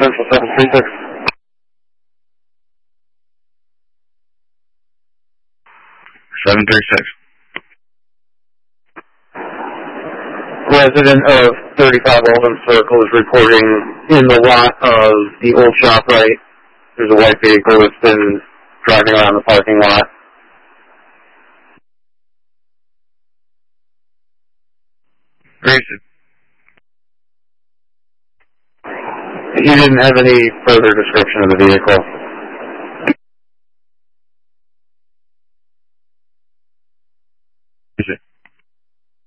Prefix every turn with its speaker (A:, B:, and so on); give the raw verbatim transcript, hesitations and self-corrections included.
A: Central seven three six.
B: seven three six.
A: Resident of thirty-five Alden Circle is reporting in the lot of the old ShopRite. There's a white vehicle that's been driving around the parking lot.
B: Grayson.
A: He didn't have any further description of the vehicle.